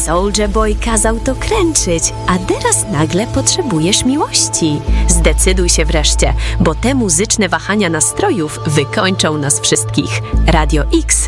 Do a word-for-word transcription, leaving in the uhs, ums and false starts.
Soulja Boy kazał to kręczyć, a teraz nagle potrzebujesz miłości. Zdecyduj się wreszcie, bo te muzyczne wahania nastrojów wykończą nas wszystkich. Radio X